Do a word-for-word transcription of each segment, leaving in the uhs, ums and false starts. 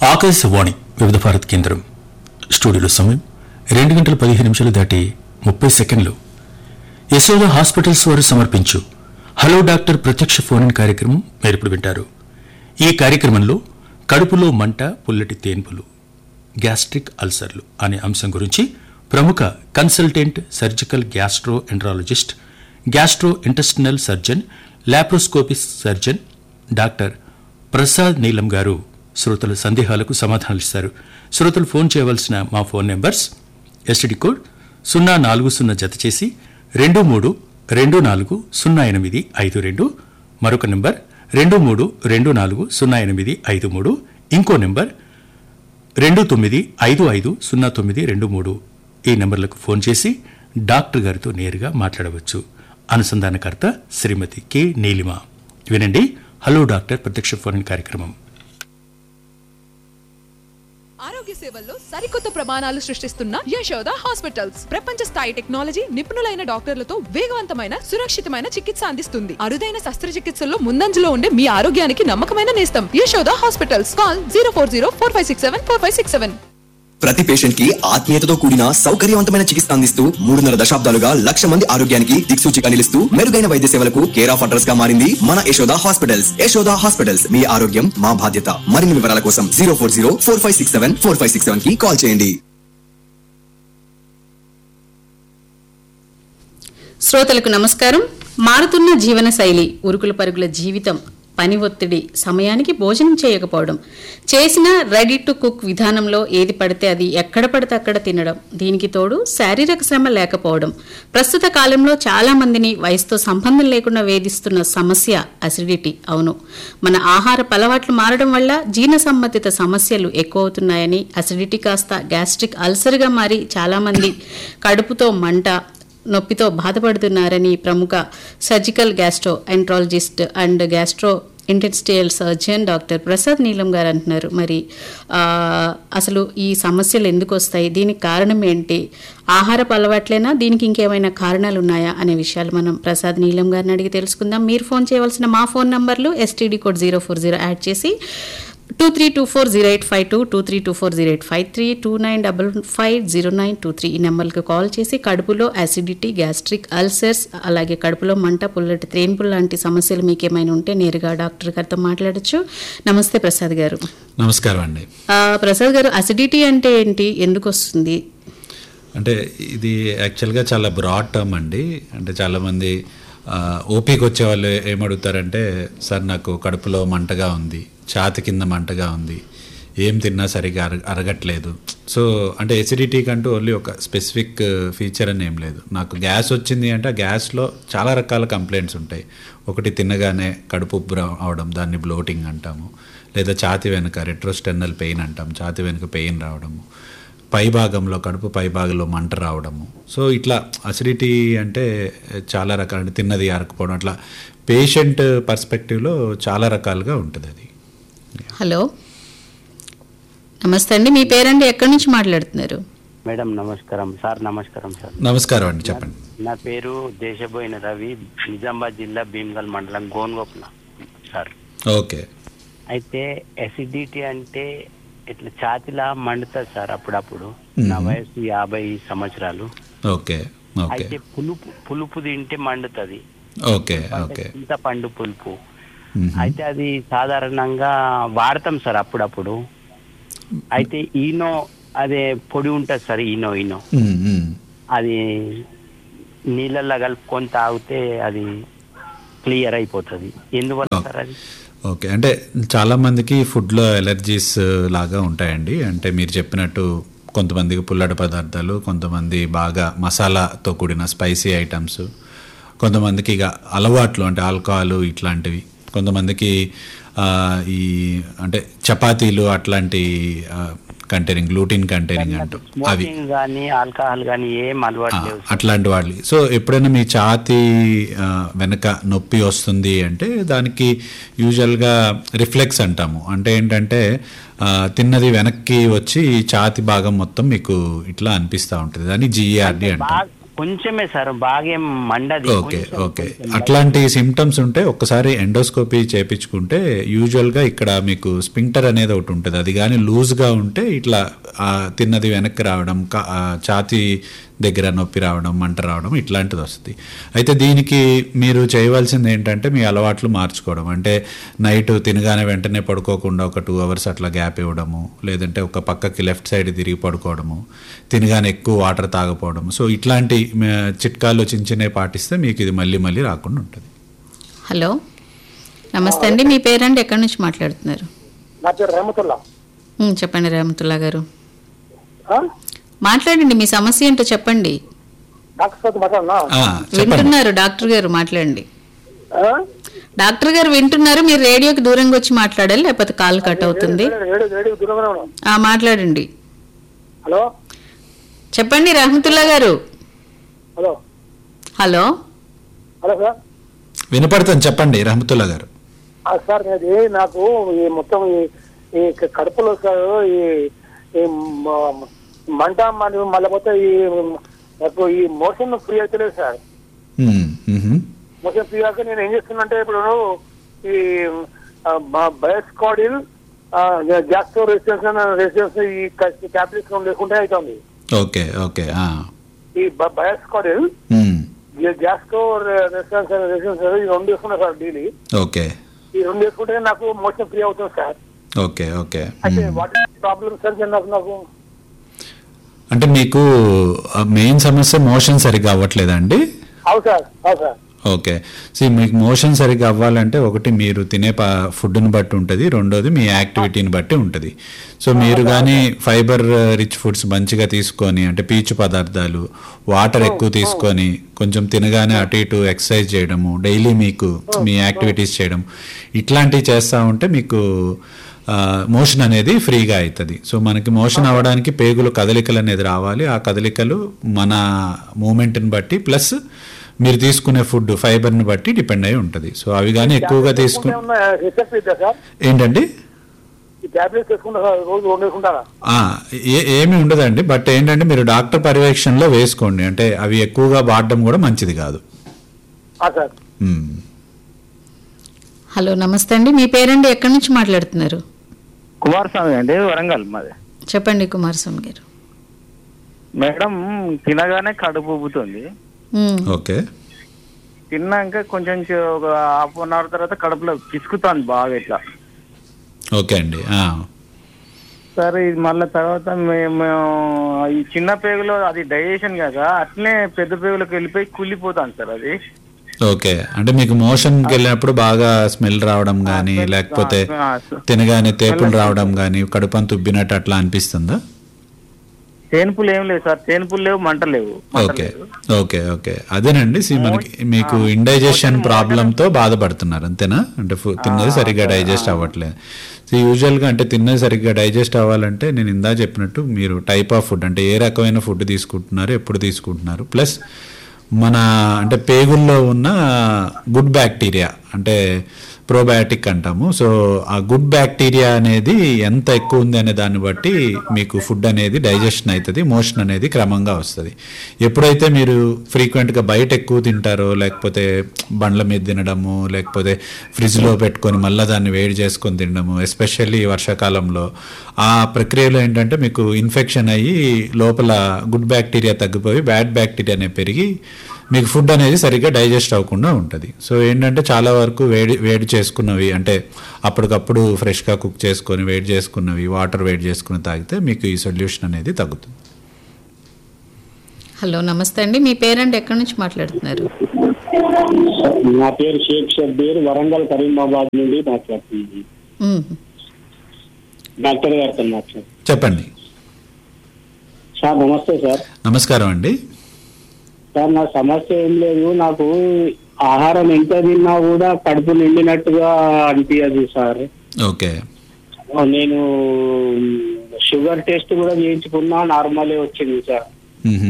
ఆకాశవాణి వివిధ భారత్ కేంద్రం స్టూడియోలో సమయం రెండు గంటల పదిహేను నిమిషాలు దాటి ముప్పై సెకండ్లు. యశోద హాస్పిటల్స్ వారు సమర్పించు హలో డాక్టర్ ప్రత్యక్ష ఫోన్ ఇన్ కార్యక్రమం మీరిప్పుడు వింటారు. ఈ కార్యక్రమంలో కడుపులో మంట, పుల్లటి తేన్పులు, గ్యాస్ట్రిక్ అల్సర్లు అనే అంశం గురించి ప్రముఖ consultant surgical gastro enterologist, gastro intestinal surgeon, లాప్రోస్కోపిస్ట్ surgeon doctor Prasad నీలం గారు శ్రోతల సందేహాలకు సమాధానాలిస్తారు. శ్రోతలు ఫోన్ చేయవలసిన మా ఫోన్ నెంబర్స్ ఎస్టీడీ కోడ్ సున్నా నాలుగు సున్నా జత చేసి రెండు మూడు రెండు నాలుగు సున్నా ఎనిమిది ఐదు రెండు, మరొక నెంబర్ రెండు మూడు రెండు నాలుగు సున్నా ఎనిమిది ఐదు మూడు, ఇంకో నెంబర్ రెండు తొమ్మిది ఐదు ఐదు సున్నా తొమ్మిది రెండు మూడు. ఈ నెంబర్లకు ఫోన్ చేసి డాక్టర్ గారితో నేరుగా మాట్లాడవచ్చు. అనుసంధానకర్త శ్రీమతి కె నీలిమ. వినండి హలో డాక్టర్ ప్రత్యక్ష ఫోన్ ఇన్ కార్యక్రమం. ఆరోగ్య సేవల్లో సరికొత్త ప్రమాణాలు సృష్టిస్తున్న యశోద హాస్పిటల్స్ ప్రపంచ స్థాయి టెక్నాలజీ, నిపుణులైన డాక్టర్లతో వేగవంతమైన, సురక్షితమైన చికిత్స అందిస్తుంది. అరుదైన శస్త్రచికిత్సల్లో ముందంజలో ఉండే మీ ఆరోగ్యానికి నమ్మకమైన నేస్తం Yashoda hospitals. Call zero four zero four five six seven four five six seven. ప్రతి పేషెంట్ కి ఆత్మీయతతో కూడిన సౌకర్యవంతమైన చికిత్స అందిస్తూ మూడున్నర దశాబ్దాలుగా లక్ష మంది ఆరోగ్యానికి దిక్సూచిగా నిలుస్తూ మెరుగైన వైద్య సేవలకు కేర్ ఆఫ్ అడ్రస్ గా మారింది మన యశోద హాస్పిటల్స్. యశోద హాస్పిటల్స్, మీ ఆరోగ్యం మా బాధ్యత. మరిన్ని వివరాల కోసం zero four zero four five six seven four five six seven కి కాల్ చేయండి. శ్రోతలకు నమస్కారం. మారుతున్న జీవన శైలి, ఉరుకుల పరుగుల జీవితం, పని ఒత్తిడి, సమయానికి భోజనం చేయకపోవడం, చేసిన రెడీ టు కుక్ విధానంలో ఏది పడితే అది ఎక్కడ పడితే అక్కడ తినడం, దీనికి తోడు శారీరక శ్రమ లేకపోవడం ప్రస్తుత కాలంలో చాలా మందిని వయసుతో సంబంధం లేకుండా వేధిస్తున్న సమస్య అసిడిటీ. అవును, మన ఆహార అలవాట్లు మారడం వల్ల జీర్ణ సంబంధిత సమస్యలు ఎక్కువ అవుతున్నాయని, అసిడిటీ కాస్త గ్యాస్ట్రిక్ అల్సర్గా మారి చాలా మంది కడుపుతో మంట, నొప్పితో బాధపడుతున్నారని ప్రముఖ surgical gastro enterologist and gastro intestinal surgeon doctor Prasad నీలం గారు అంటున్నారు. మరి అసలు ఈ సమస్యలు ఎందుకు వస్తాయి, దీనికి కారణం ఏంటి, ఆహారపు అలవాట్లేనా, దీనికి ఇంకేమైనా కారణాలు ఉన్నాయా అనే విషయాలు మనం ప్రసాద్ నీలం గారిని అడిగి తెలుసుకుందాం. మీరు ఫోన్ చేయవలసిన మా ఫోన్ నంబర్లు STD code zero four zero add చేసి two three two four zero eight five two, two three two four zero eight five three, two nine double five zero nine two three ఈ నెంబర్కి call చేసి కడుపులో acidity, gastric ulcers, అలాగే కడుపులో మంట, పుల్లటి త్రేన్పులు లాంటి సమస్యలు మీకు ఏమైనా ఉంటే నేరుగా డాక్టర్ గారితో మాట్లాడచ్చు. నమస్తే ప్రసాద్ గారు. నమస్కారం అండి. ప్రసాద్ గారు, అసిడిటీ అంటే ఏంటి, ఎందుకు వస్తుంది? అంటే ఇది యాక్చువల్గా చాలా బ్రాడ్ టర్మ్ అండి. అంటే చాలామంది ఓపీకి వచ్చే వాళ్ళు ఏమడుగుతారంటే, సార్ నాకు కడుపులో మంటగా ఉంది, ఛాతి కింద మంటగా ఉంది, ఏం తిన్నా సరిగా అర అరగట్లేదు. సో అంటే ఎసిడిటీకి అంటూ ఓన్లీ ఒక స్పెసిఫిక్ ఫీచర్ అని ఏం లేదు. నాకు గ్యాస్ వచ్చింది అంటే ఆ గ్యాస్లో చాలా రకాల కంప్లైంట్స్ ఉంటాయి. ఒకటి తినగానే కడుపు ఉబ్బు అవడం, దాన్ని బ్లోటింగ్ అంటాము. లేదా ఛాతి వెనుక రెట్రోస్టెర్నల్ పెయిన్ అంటాం, ఛాతి వెనుక పెయిన్ రావడము, పై భాగంలో కడుపు పై భాగంలో మంట రావడము. సో ఇట్లా అసిడిటీ అంటే చాలా రకాలు, తిన్నది అరకపోవడం, అట్లా పేషెంట్ పర్స్పెక్టివ్లో చాలా రకాలుగా ఉంటుంది అది. హలో, నమస్తే అండి. మీ పేరండి, ఎక్కడి నుంచి మాట్లాడుతున్నారు? మేడం నమస్కారం. సార్ నమస్కారం. సార్ నమస్కారం అండి, చెప్పండి. నా పేరు దేశబోయిన రవి, నిజామాబాద్ జిల్లా భీమ్గల్ మండలం గోన్గోప్న సార్. ఓకే. అయితే ఎసిడిటీ అంటే ఇట్లా ఛాతిలా మండుతుంది సార్ అప్పుడప్పుడు. నా వయసు యాభై సంవత్సరాలు. ఓకే. అయితే పులుపు పులుపు తింటే మండుతుంది. ఓకే. ఓకే. చింతపండు పులుపు. అయితే అది సాధారణంగా వాడతాం సార్ అప్పుడప్పుడు. అయితే ఈనో అదే పొడి ఉంటుంది సార్, ఈనో ఈనో అది నీళ్ళల్లో కలుపుకొని తాగితే అది క్లియర్ అయిపోతుంది. ఎందువల్ల సార్ అది? ఓకే. అంటే చాలామందికి ఫుడ్లో ఎలర్జీస్ లాగా ఉంటాయండి. అంటే మీరు చెప్పినట్టు కొంతమందికి పుల్లటి పదార్థాలు, కొంతమంది బాగా మసాలాతో కూడిన స్పైసీ ఐటమ్స్, కొంతమందికి ఇక అలవాట్లు అంటే ఆల్కహాల్ ఇట్లాంటివి, కొంతమందికి ఈ అంటే చపాతీలు అట్లాంటి కంటైనింగ్, గ్లూటిన్ కంటైనింగ్ అంటూ అవి అట్లాంటి వాళ్ళు. సో ఎప్పుడైనా మీ ఛాతీ వెనక నొప్పి వస్తుంది అంటే దానికి యూజువల్గా రిఫ్లెక్స్ అంటాము. అంటే ఏంటంటే తిన్నది వెనక్కి వచ్చి ఛాతీ భాగం మొత్తం మీకు ఇట్లా అనిపిస్తూ ఉంటుంది. దాన్ని జిఏఆర్డి అంటాం. కొంచెమే సార్, బాగా మండది. ఓకే ఓకే అట్లాంటి సిమ్టమ్స్ ఉంటే ఒక్కసారి ఎండోస్కోపీ చేయించుకుంటే యూజువల్గా ఇక్కడ మీకు స్పింక్టర్ అనేది ఒకటి ఉంటుంది, అది కానీ లూజ్గా ఉంటే ఇట్లా తిన్నది వెనక్కి రావడం, ఛాతీ దగ్గర నొప్పి రావడం, మంట రావడం ఇట్లాంటిది వస్తుంది. అయితే దీనికి మీరు చేయవలసింది ఏంటంటే మీ అలవాట్లు మార్చుకోవడం. అంటే నైట్ తినగానే వెంటనే పడుకోకుండా ఒక టూ అవర్స్ అట్లా గ్యాప్ ఇవ్వడము, లేదంటే ఒక పక్కకి లెఫ్ట్ సైడ్ తిరిగి పడుకోవడము, తినగానే ఎక్కువ వాటర్ తాగపోవడము. సో ఇట్లాంటి చిట్కాలు చిన్న చిన్నవి పాటిస్తే మీకు ఇది మళ్ళీ మళ్ళీ రాకుండా ఉంటుంది. హలో నమస్తే అండి, మీ పేరండి, ఎక్కడి నుంచి మాట్లాడుతున్నారు? నా పేరు రెహమతుల్లా. ఉమ్, చెప్పండి రెహమతుల్లా గారు, మాట్లాడండి, మీ సమస్య ఏంటో చెప్పండి. Doctor sir మాట్లాడనా? వింటున్నారు డాక్టర్ గారు, మాట్లాడండి. డాక్టర్ గారు వింటున్నారు, మీరు రేడియోకి దూరంగా వచ్చి మాట్లాడాలి, లేకపోతే కాల్ కట్ అవుతుంది. ఆ మాట్లాడండి. హలో చెప్పండి రెహమతుల్లా గారు. హలో హలో హలో సార్, వినపడుతుంది, చెప్పండి రెహమతుల్లా గారు. సార్ అది నాకు ఈ మొత్తం ఈ కడుపులో సార్ ఈ మంట మళ్ళీ పోతే ఈ నాకు ఈ మోషన్ ఫ్రీ అవుతలేదు సార్. మోషన్ ఫ్రీ అయ్యాక నేను ఏం చేస్తున్నా ఇప్పుడు ఈ బయోస్కాడిల్ గ్యాస్ట్రో రెసిస్టెన్స్ రెసిస్టెన్స్ ఈ టాబ్లెట్స్ లేకుండా అవుతుంది. ఓకే ఓకే ఈ బయోస్కాడిల్ గ్యాస్ట్రో రెసిస్టెన్స్ రెసిస్టెన్స్ ఈ రెండు వేసుకున్నా సార్ డైలీ. ఓకే ఈ రెండు వేసుకుంటే నాకు మోషన్ ఫ్రీ అవుతుంది సార్. ఓకే ఓకే అయితే వాట్ ప్రాబ్లమ్ సార్ నాకు నాకు అంటే మీకు మెయిన్ సమస్య మోషన్ సరిగ్గా అవ్వట్లేదండి? అవును సార్, అవును సార్. ఓకే, సో మీకు మోషన్ సరిగ్గా అవ్వాలంటే ఒకటి మీరు తినే ఫుడ్ని బట్టి ఉంటుంది, రెండోది మీ యాక్టివిటీని బట్టి ఉంటుంది. సో మీరు కానీ ఫైబర్ రిచ్ ఫుడ్స్ మంచిగా తీసుకొని, అంటే పీచు పదార్థాలు, వాటర్ ఎక్కువ తీసుకొని, కొంచెం తినగానే అటు ఇటు ఎక్సర్సైజ్ చేయడము, డైలీ మీకు మీ యాక్టివిటీస్ చేయడం, ఇట్లాంటివి చేస్తూ ఉంటే మీకు మోషన్ అనేది ఫ్రీగా అవుతుంది. సో మనకి మోషన్ అవ్వడానికి పేగులు కదలికలు అనేది రావాలి. ఆ కదలికలు మన మూమెంట్ని బట్టి ప్లస్ మీరు తీసుకునే ఫుడ్ ఫైబర్ని బట్టి డిపెండ్ అయి ఉంటుంది. సో అవి కానీ ఎక్కువగా తీసుకు ఏంటండి ఏమి ఉండదండి, బట్ ఏంటంటే మీరు డాక్టర్ పర్యవేక్షణలో వేసుకోండి. అంటే అవి ఎక్కువగా వాడడం కూడా మంచిది కాదు. హలో నమస్తే అండి, మీ పేరండి, ఎక్కడి నుంచి మాట్లాడుతున్నారు? కుమారస్వామి అండి, వరంగల్ మాది. చెప్పండి కుమారస్వామి గారు. మేడం తినగానే కడుపు ఉబ్బుతుంది. ఓకే, తిన్నాక కొంచెం ఒక హాఫ్ అన్ అవర్ తర్వాత కడుపులో పిసుకుతుంది బాగా ఇట్లా. ఓకే అండి. సరే ఇది మళ్ళీ తర్వాత మేము ఈ చిన్న పేగులో అది డైజెషన్ కదా, అట్లనే పెద్ద పేగులకు వెళ్ళిపోయి కుళ్ళిపోతాను సార్ అది. ఓకే, అంటే మీకు మోషన్కి వెళ్ళినప్పుడు బాగా స్మెల్ రావడం కానీ, లేకపోతే తినగానే తేపులు రావడం కానీ, కడుపంత ఉబ్బినట్టు అట్లా అనిపిస్తుందా? తేనుపులు ఏం లేవు సార్, తేనుపులు లేవు, మంట లేవు. ఓకే ఓకే ఓకే అదేనండి. మనకి మీకు ఇండైజెషన్ ప్రాబ్లంతో బాధపడుతున్నారు అంతేనా? అంటే తిన్నది సరిగ్గా డైజెస్ట్ అవ్వట్లేదు. సో యూజువల్గా అంటే తిన్నది సరిగ్గా డైజెస్ట్ అవ్వాలంటే నేను ఇందా చెప్పినట్టు మీరు టైప్ ఆఫ్ ఫుడ్, అంటే ఏ రకమైన ఫుడ్ తీసుకుంటున్నారు, ఎప్పుడు తీసుకుంటున్నారు, ప్లస్ మన అంటే పేగుల్లో ఉన్న గుడ్ బ్యాక్టీరియా, అంటే ప్రోబయాటిక్ అంటాము. సో ఆ గుడ్ బ్యాక్టీరియా అనేది ఎంత ఎక్కువ ఉంది అనే దాన్ని బట్టి మీకు ఫుడ్ అనేది డైజెషన్ అవుతుంది, మోషన్ అనేది క్రమంగా వస్తుంది. ఎప్పుడైతే మీరు ఫ్రీక్వెంట్గా బయట ఎక్కువ తింటారో, లేకపోతే బండ్ల మీద తినడము, లేకపోతే ఫ్రిడ్జ్లో పెట్టుకొని మళ్ళీ దాన్ని వేడి చేసుకొని తినడము, ఎస్పెషల్లీ వర్షాకాలంలో, ఆ ప్రక్రియలో ఏంటంటే మీకు ఇన్ఫెక్షన్ అయ్యి లోపల గుడ్ బ్యాక్టీరియా తగ్గిపోయి బ్యాడ్ బ్యాక్టీరియా అనేది పెరిగి మీకు ఫుడ్ అనేది సరిగ్గా డైజెస్ట్ అవ్వకుండా ఉంటుంది. సో ఏంటంటే చాలా వరకు వేడి వేడి చేసుకున్నవి, అంటే అప్పటికప్పుడు ఫ్రెష్గా కుక్ చేసుకొని వేడి చేసుకున్నవి, వాటర్ వేడి చేసుకుని తాగితే మీకు ఈ సొల్యూషన్ అనేది తగ్గుతుంది. హలో నమస్తే అండి, మీ పేరండి, ఎక్కడి నుంచి మాట్లాడుతున్నారు? నా పేరు షేక్ షబ్బీర్, వరంగల్ కరీమాబాద్ నుండి మాట్లాడుతుంది. డాక్టర్ గారితో మాట్లాడు. చెప్పండి సార్. నమస్తే సార్. నమస్కారం అండి సార్. నా సమస్య ఏం లేదు, నాకు ఆహారం ఎంత తిన్నా కూడా కడుపు నిండినట్టుగా అనిపించదు సార్. ఓకే, నేను షుగర్ టెస్ట్ కూడా చేయించుకున్నా, నార్మలే వచ్చింది సార్.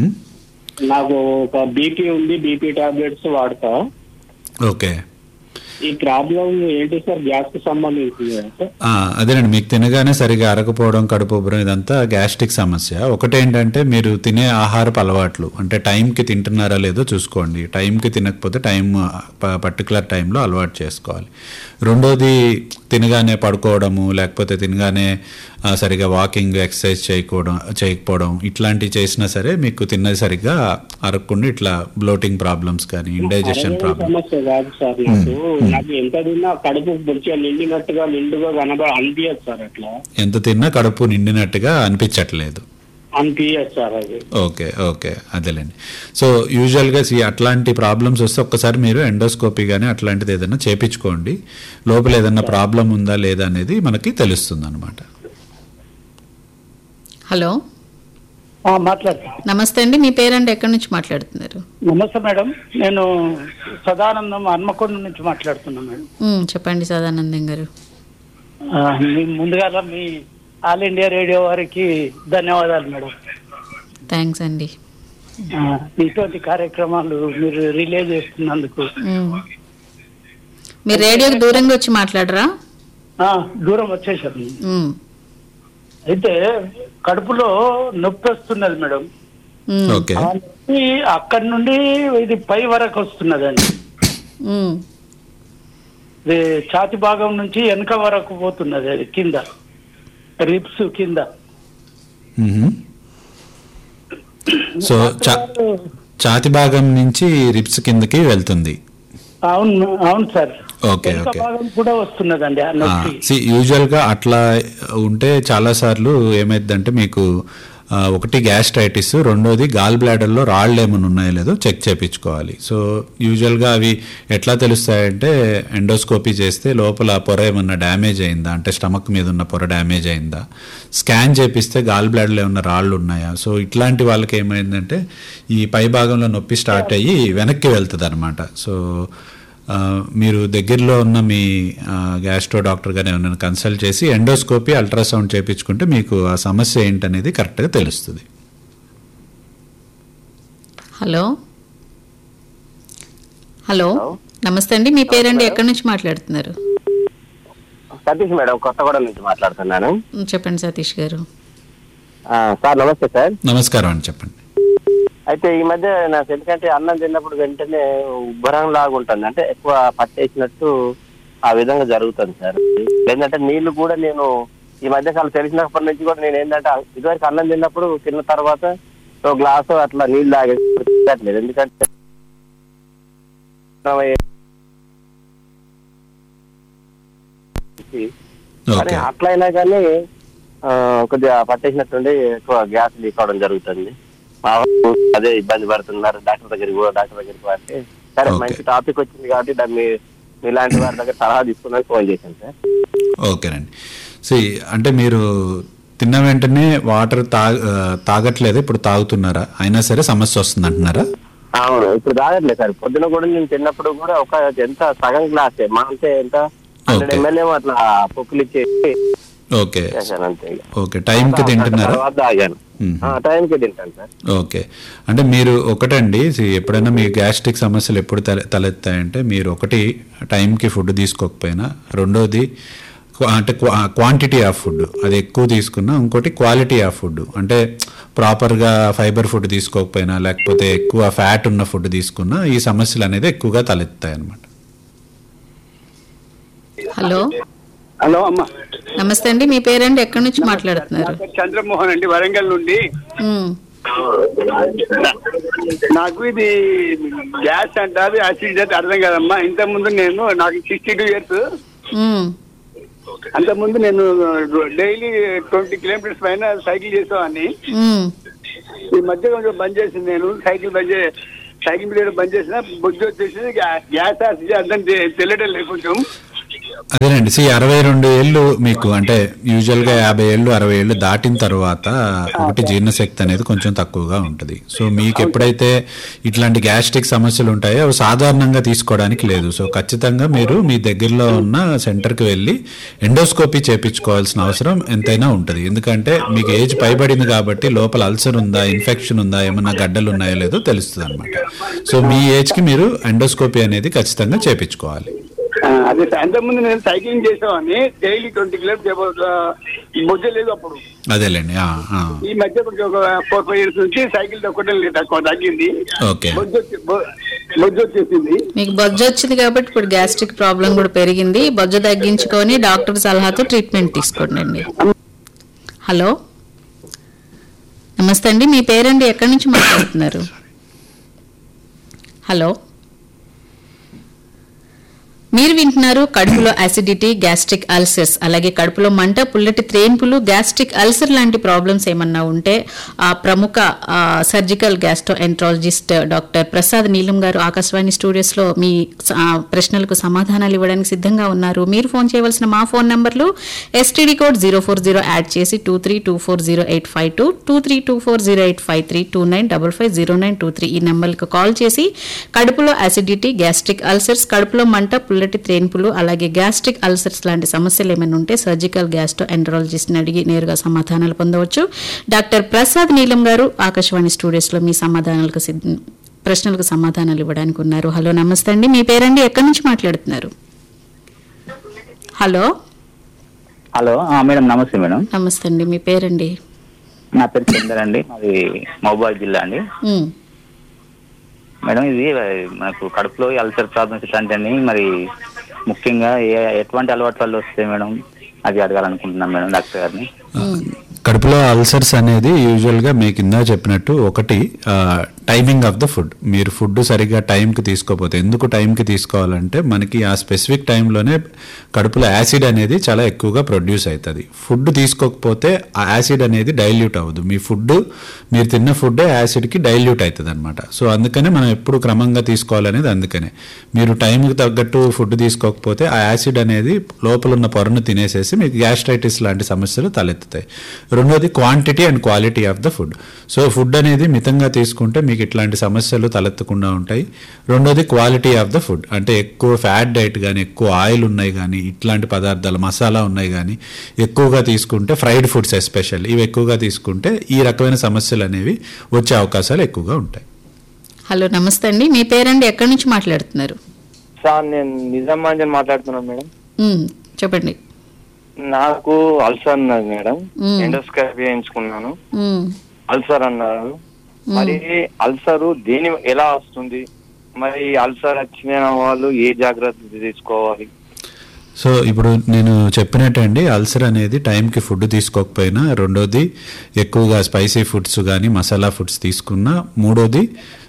నాకు ఒక బీపీ ఉంది, బీపీ టాబ్లెట్స్ వాడతా. ఓకే, ఈ ప్రాబ్లం ఏంటి సార్? గ్యాస్ కి సంబంధించింది సార్? ఆ, అదేనండి, మీకు తినగానే సరిగా అరగపోవడం, కడుపు ఉబ్బరం, ఇదంతా గ్యాస్ట్రిక్ సమస్య. ఒకటేంటంటే మీరు తినే ఆహారపు అలవాట్లు, అంటే టైంకి తింటున్నారా లేదో చూసుకోండి. టైంకి తినకపోతే టైం పర్టికులర్ టైంలో అలవాటు చేసుకోవాలి. రెండోది తినగానే పడుకోవడము, లేకపోతే తినగానే ఆ, సరిగా వాకింగ్ ఎక్సర్సైజ్ చేయకపోవడం చేయకపోవడం ఇట్లాంటివి చేసినా సరే మీకు తిన్నది సరిగ్గా అరగకుండా ఇట్లా బ్లోటింగ్ ప్రాబ్లమ్స్ కానీ ఇండైజెషన్ ప్రాబ్లమ్. సమస్య కాదు సార్, నాకు నాకు ఎంత తిన్నా కడుపు మంచిగా నిండినట్టుగా నిండుగా కనబడ అనిపించదు సార్. అట్లా ఎంత తిన్నా కడుపు నిండినట్టుగా అనిపించట్లేదు. అనిపించదు సార్ అది. ఓకే ఓకే అదేలేండి. సో యూజువల్గా సి అట్లాంటి ప్రాబ్లమ్స్ వస్తే ఒక్కసారి మీరు ఎండోస్కోపీ కానీ అట్లాంటిది ఏదైనా చేపించుకోండి. లోపల ఏదైనా ప్రాబ్లం ఉందా లేదా అనేది మనకి తెలుస్తుంది అనమాట. హలో, మాట్లాడతా. నమస్తే అండి, మీ పేరండి, ఎక్కడి నుంచి మాట్లాడుతున్నారు? నమస్తే మేడం, నేను సదానందం హన్మకొండ నుంచి మాట్లాడుతున్నాను మేడం. ఉమ్, చెప్పండి సదానందం గారు. ఆ, మీ ముందుగా మీ ఆల్ ఇండియా రేడియో వారికి ధన్యవాదాలు మేడం. థ్యాంక్స్ అండి. ఆ, ఇటువంటి కార్యక్రమాలు మీరు రిలే చేస్తున్నందుకు. ఉమ్. మీరు రేడియోకి దూరంగా వచ్చి మాట్లాడరా? ఆ, దూరం వచ్చేసారు. ఉమ్. అయితే కడుపులో నొప్పి వస్తున్నది మేడం. ఓకే. ఆ నొప్పి అక్కడి నుండి ఇది పై వరకు వస్తున్నదండి. ఉమ్. ఇది ఛాతి భాగం నుంచి వెనక వరకు పోతున్నది, అది కింద రిప్స్ కింద. సో ఛాతి భాగం నుంచి రిప్స్ కిందకి వెళ్తుంది. అవును అవును సార్. ఓకే వెనక ఓకే. భాగం కూడా వస్తున్నదండి ఆ నొప్పి. సి యూజువల్గా అట్లా ఉంటే చాలాసార్లు ఏమైందంటే మీకు ఆ, ఒకటి గ్యాస్ట్రైటిస్, రెండోది గాల్ బ్లాడర్లో రాళ్ళు ఏమైనా ఉన్నాయో లేదో చెక్ చేయించుకోవాలి. సో యూజువల్గా అవి ఎట్లా తెలుస్తాయంటే ఎండోస్కోపీ చేస్తే లోపల పొర ఏమన్నా డ్యామేజ్ అయిందా, అంటే స్టమక్ మీద ఉన్న పొర డ్యామేజ్ అయిందా, స్కాన్ చేపిస్తే గాల్ బ్లాడర్లో ఏమన్నా రాళ్ళు ఉన్నాయా. సో ఇట్లాంటి వాళ్ళకి ఏమైందంటే ఈ పై భాగంలో నొప్పి స్టార్ట్ అయ్యి వెనక్కి వెళ్తుంది అనమాట. సో ఆ, మీరు దగ్గరలో ఉన్న మీ గ్యాస్ట్రో డాక్టర్ గారు ఏమైనా కన్సల్ట్ చేసి ఎండోస్కోపీ, అల్ట్రాసౌండ్ చేయించుకుంటే మీకు ఆ సమస్య ఏంటనేది కరెక్ట్గా తెలుస్తుంది. హలో హలో నమస్తే అండి, మీ పేరండి, ఎక్కడి నుంచి మాట్లాడుతున్నారు? సతీష్ మేడం, కొత్తగూడెం నుంచి మాట్లాడుతున్నాను. ఉమ్, చెప్పండి సతీష్ గారు. సార్ నమస్తే సార్. నమస్కారం అండి, చెప్పండి. అయితే ఈ మధ్య నాకు ఎందుకంటే అన్నం తిన్నప్పుడు వెంటనే ఉబ్బరం లాగా ఉంటుంది, అంటే ఎక్కువ పట్టేసినట్టు ఆ విధంగా జరుగుతుంది సార్. ఏంటంటే నీళ్లు కూడా నేను ఈ మధ్య కాలం తెలిసినప్పటి నుంచి కూడా నేను ఏంటంటే ఇదివరకు అన్నం తిన్నప్పుడు తిన్న తర్వాత ఒక గ్లాసు అట్లా నీళ్ళు తాగట్లేదు. ఎందుకంటే అట్లయినా కానీ కొద్దిగా పట్టేసినట్టుండి ఎక్కువ గ్యాస్ లీక్ అవడం జరుగుతుంది. మా వాళ్ళు అదే ఇబ్బంది పడుతున్నారు, డాక్టర్ దగ్గరికి కూడా డాక్టర్ దగ్గరికి అంటే సరే మంచి టాపిక్ వచ్చింది కాబట్టి దాన్ని మీలాంటి వారి దగ్గర సలహా తీసుకున్నాక ఫోన్ చేశాను సార్. ఓకేనండి. సి అంటే మీరు తిన్న వెంటనే వాటర్ తా తాగట్లేదు, ఇప్పుడు తాగుతున్నారా? అయినా సరే సమస్య వస్తుంది అంటున్నారా? అవును, ఇప్పుడు తాగట్లేదు సార్. పొద్దున కూడా నేను తిన్నప్పుడు కూడా ఒక ఎంత సగం గ్లాసే, మా అంటే ఎంత హండ్రెడ్ ఎంఎల్ ఏమో అట్లా పొక్కులు ఇచ్చేసి ఓకే అంతే. ఓకే, టైంకి తింటున్నారా? తాగాను, టైంకి తింటాను సార్. ఓకే, అంటే మీరు ఒకటండి, ఎప్పుడైనా మీ గ్యాస్ట్రిక్ సమస్యలు ఎప్పుడు తల తలెత్తాయంటే మీరు ఒకటి టైంకి ఫుడ్ తీసుకోకపోయినా, రెండోది అంటే క్వాంటిటీ ఆఫ్ ఫుడ్ అది ఎక్కువ తీసుకున్నా, ఇంకోటి క్వాలిటీ ఆఫ్ ఫుడ్ అంటే ప్రాపర్గా ఫైబర్ ఫుడ్ తీసుకోకపోయినా, లేకపోతే ఎక్కువ ఫ్యాట్ ఉన్న ఫుడ్ తీసుకున్నా ఈ సమస్యలు అనేది ఎక్కువగా తలెత్తాయి అన్నమాట. హలో హలో అమ్మా, నమస్తే అండి, మీ పేరండి, ఎక్కడి నుంచి మాట్లాడుతున్నారు? చంద్రమోహన్ అండి, వరంగల్ నుండి. నాకు ఇది గ్యాస్ అంటారు, యాసిడ్ అంటే అర్థం కాదమ్మా. ఇంత ముందు నేను నాకు సిక్స్టీ టూ ఇయర్స్ అంత ముందు నేను డైలీ ట్వంటీ కిలోమీటర్స్ పైన సైకిల్ చేసేవాడిని. ఈ మధ్య కొంచెం బంద్ చేసింది, నేను సైకిల్ బంద్ చే సైకిల్ మీద బంద్ చేసిన బొద్దు వచ్చేసి గ్యాస్ యాసిడ్ అర్థం తెలియడం లేదు కొంచెం. అదేనండి, సి అరవై రెండు ఏళ్ళు మీకు అంటే యూజువల్గా యాభై ఏళ్ళు అరవై ఏళ్ళు దాటిన తర్వాత ఒకటి జీర్ణశక్తి అనేది కొంచెం తక్కువగా ఉంటుంది. సో మీకు ఎప్పుడైతే ఇట్లాంటి గ్యాస్ట్రిక్ సమస్యలు ఉంటాయో అవి సాధారణంగా తీసుకోవడానికి లేదు. సో ఖచ్చితంగా మీరు మీ దగ్గరలో ఉన్న సెంటర్కి వెళ్ళి ఎండోస్కోపీ చేయించుకోవాల్సిన అవసరం ఎంతైనా ఉంటుంది. ఎందుకంటే మీకు ఏజ్ పైబడింది కాబట్టి లోపల అల్సర్ ఉందా, ఇన్ఫెక్షన్ ఉందా, ఏమన్నా గడ్డలు ఉన్నాయో లేదో తెలుస్తుంది అనమాట. సో మీ ఏజ్కి మీరు ఎండోస్కోపీ అనేది ఖచ్చితంగా చేయించుకోవాలి. ఆ, అదే సాయంత్రం ముందు నేను సైక్లింగ్ చేసేవాడిని డైలీ ట్వంటీ కిలోమీటర్స్ బొజ్జ లేదు అప్పుడు. అదేలేండి. ఆ, ఆ. ఈ మధ్య కొంచెం ఒక ఫోర్ ఫైవ్ ఇయర్స్ నుంచి సైకిల్ తొక్కడం లేదు, తక్కువ తగ్గింది. ఓకే. బొజ్జు వచ్చి- బొ- బొజ్జు వచ్చేసింది. మీకు బొజ్జ వచ్చింది కాబట్టి ఇప్పుడు గ్యాస్ట్రిక్ ప్రాబ్లం కూడా పెరిగింది. బొజ్జ తగ్గించుకొని డాక్టర్ సలహాతో ట్రీట్మెంట్ తీసుకోండి అండి. హలో, నమస్తే అండి. మీ పేరండి, ఎక్కడి నుంచి మాట్లాడుతున్నారు? హలో, మీరు వింటున్నారు కడుపులో అసిడిటీ, గ్యాస్ట్రిక్ అల్సర్స్, అలాగే కడుపులో మంట, పుల్లటి త్రేన్పులు, గ్యాస్ట్రిక్ అల్సర్ లాంటి ప్రాబ్లమ్స్ ఏమన్నా ఉంటే ఆ ప్రముఖ ఆ, surgical gastro enterologist doctor Prasad నీలం గారు ఆకాశవాణి స్టూడియోస్లో మీ ఆ, ప్రశ్నలకు సమాధానాలు ఇవ్వడానికి సిద్ధంగా ఉన్నారు. మీరు ఫోన్ చేయవలసిన మా ఫోన్ నంబర్లు STD code zero four zero add చేసి two three two four zero eight five two two three two four zero eight five three two nine double five zero nine two three ఈ నెంబర్లకు call చేసి కడుపులో acidity, gastric ulcers, కడుపులో మంట, పుల్లటి త్రేన్పులు, అలాగే gastric ulcers లాంటి సమస్యలు ఏమైనా ఉంటే సర్జికల్ గ్యాస్ట్రో ఎంట్రాలజిస్ట్ని అడిగి నేరుగా సమాధానాలు పొందవచ్చు. డాక్టర్ ప్రసాద్ నీలం గారు ఆకాశవాణి స్టూడియోస్లో మీ సమాధానాలకు సిద్ధ- ప్రశ్నలకు సమాధానాలు ఇవ్వడానికి ఉన్నారు. హలో, నమస్తే అండి. మీ పేరండి, ఎక్కడి నుంచి మాట్లాడుతున్నారు? హలో. హలో మేడం, నమస్తే మేడం. నమస్తే అండి. మీ పేరండి? నా పేరు చందర్ అండి, మాది మహబూబాద్ జిల్లా అండి. ఉమ్. మేడం, ఇది మనకు కడుపులో అల్సర్ ప్రాబ్లమ్స్ ఇట్లాంటివన్నీ మరి ముఖ్యంగా ఏ ఎటువంటి అలవాటు వల్ల వస్తాయి మేడం, అది అడగాలనుకుంటున్నాను మేడం డాక్టర్ గారిని. కడుపులో అల్సర్స్ అనేది యూజువల్గా మీకు ఇందా చెప్పినట్టు ఒకటి టైమింగ్ ఆఫ్ ద ఫుడ్. మీరు ఫుడ్ సరిగ్గా టైంకి తీసుకోకపోతే, ఎందుకు టైంకి తీసుకోవాలంటే మనకి ఆ స్పెసిఫిక్ టైంలోనే కడుపులో యాసిడ్ అనేది చాలా ఎక్కువగా ప్రొడ్యూస్ అవుతుంది. ఫుడ్ తీసుకోకపోతే ఆ యాసిడ్ అనేది డైల్యూట్ అవ్వదు. మీ ఫుడ్, మీరు తిన్న ఫుడ్డే యాసిడ్కి డైల్యూట్ అవుతుంది అనమాట. సో అందుకనే మనం ఎప్పుడు క్రమంగా తీసుకోవాలనేది అందుకనే. మీరు టైంకి తగ్గట్టు ఫుడ్ తీసుకోకపోతే ఆ యాసిడ్ అనేది లోపల ఉన్న పొరను తినేసేసి మీకు గ్యాస్ట్రైటిస్ లాంటి సమస్యలు తలెత్తుతాయి. రెండోది quantity and quality of the food. So food అనేది మితంగా తీసుకుంటే మీకు ఇట్లాంటి సమస్యలు తలెత్తకుండా ఉంటాయి. రెండోది క్వాలిటీ ఆఫ్ ద ఫుడ్, అంటే ఎక్కువ ఫ్యాట్ డైట్ కానీ, ఎక్కువ ఆయిల్ ఉన్నాయి కానీ, ఇట్లాంటి పదార్థాలు మసాలా ఉన్నాయి కానీ ఎక్కువగా తీసుకుంటే, ఫ్రైడ్ ఫుడ్స్ ఎస్పెషల్ ఇవి ఎక్కువగా తీసుకుంటే ఈ రకమైన సమస్యలు అనేవి వచ్చే అవకాశాలు ఎక్కువగా ఉంటాయి. హలో, నమస్తే అండి. మీ పేరండి, ఎక్కడి నుంచి మాట్లాడుతున్నారు? సార్, నేను నిజామాబాద్ మాట్లాడుతున్నాను మేడం. ఉమ్, చెప్పండి. నాకు అల్సర్ అన్నది మేడం, మ్మ్. ఎండోస్కోపీ చేయించుకున్నాను. ఉమ్. అల్సర్ అన్నారు. మరి అల్సర్ దేని ఎలా వస్తుంది, మరి అల్సర్ వచ్చిన వాళ్ళు ఏ జాగ్రత్తలు తీసుకోవాలి? సో ఇప్పుడు నేను చెప్పినట్టండి, అల్సర్ అనేది టైంకి ఫుడ్ తీసుకోకపోయినా, రెండోది ఎక్కువగా స్పైసీ ఫుడ్స్ కానీ మసాలా ఫుడ్స్ తీసుకున్నా, మూడోది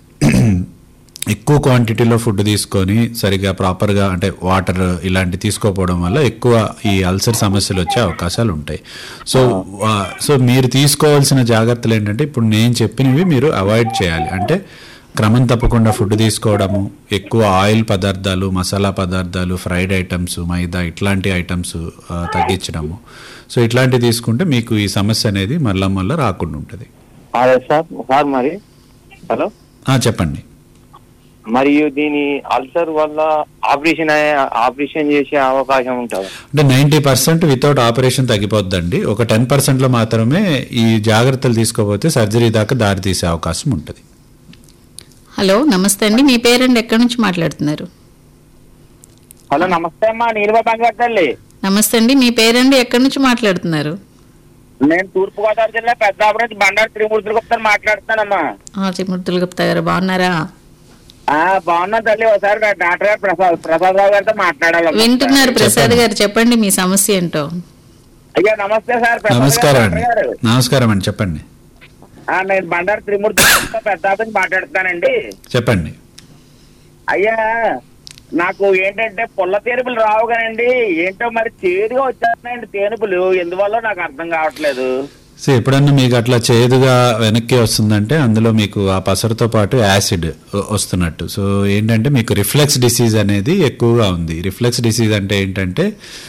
ఎక్కువ క్వాంటిటీలో ఫుడ్ తీసుకొని సరిగా ప్రాపర్గా అంటే వాటర్ ఇలాంటి తీసుకోకపోవడం వల్ల ఎక్కువ ఈ అల్సర్ సమస్యలు వచ్చే అవకాశాలు ఉంటాయి. సో సో మీరు తీసుకోవాల్సిన జాగ్రత్తలు ఏంటంటే ఇప్పుడు నేను చెప్పినవి మీరు అవాయిడ్ చేయాలి. అంటే క్రమం తప్పకుండా ఫుడ్ తీసుకోవడము, ఎక్కువ ఆయిల్ పదార్థాలు, మసాలా పదార్థాలు, ఫ్రైడ్ ఐటమ్స్, మైదా ఇట్లాంటి ఐటమ్స్ తగ్గించడము. సో ఇట్లాంటివి తీసుకుంటే మీకు ఈ సమస్య అనేది మళ్ళా మళ్ళీ రాకుండా ఉంటుంది. అదే సార్. సార్ మరి హలో చెప్పండి. మరియు దీని అల్సర్ వల్ల ఆపరేషన్ ఆపరేషన్ చేసే అవకాశం ఉంటుంది? అంటే నైంటీ పర్సెంట్ వితౌట్ ఆపరేషన్ తగ్గిపోద్దండి. ఒక టెన్ పర్సెంట్ లో మాత్రమే ఈ జాగ్రత్తలు తీసుకోకపోతే సర్జరీ దాకా దారి తీసే అవకాశం ఉంటుంది. హలో, నమస్తే అండి. మీ పేరండి, ఎక్కడి నుంచి మాట్లాడుతున్నారు? హలో, నమస్తే అమ్మా, నీరుబా బంగారు. నమస్తే అండి. మీ పేరండి, ఎక్కడి నుంచి మాట్లాడుతున్నారు? నేను తూర్పు గోదావరి జిల్లా పెద్దాపురం నుంచి బండారు త్రిమూర్తులు గుప్తా మాట్లాడుతున్నానమ్మా. త్రిమూర్తులు గుప్తా గారు బాగున్నారా? ఆ బాగున్నా తల్లి. ఒకసారి డాక్టర్ గారు ప్రసాద్ ప్రసాద్ రావు గారితో మాట్లాడాలి. వింటున్నారు ప్రసాద్ గారు, చెప్పండి మీ సమస్య ఏంటో. అయ్యా నమస్తే సార్. నమస్కారం అండి. నమస్కారం అండి, చెప్పండి. నేను బండారు త్రిమూర్తి పెద్దాపురం మాట్లాడుతానండి. చెప్పండి. అయ్యా, నాకు ఏంటంటే పుల్ల తేనుపులు రావు కానండి, ఏంటో మరి చేదుగా వచ్చేస్తున్నాయండి తేనుపులు, ఎందువల్ల నాకు అర్థం కావట్లేదు. సో ఎప్పుడన్నా మీకు అట్లా చేదుగా వెనక్కి వస్తుందంటే అందులో మీకు ఆ పసరుతో పాటు యాసిడ్ వస్తున్నట్టు. సో ఏంటంటే మీకు రిఫ్లెక్స్ డిసీజ్ అనేది ఎక్కువగా ఉంది. రిఫ్లెక్స్ డిసీజ్ అంటే ఏంటంటే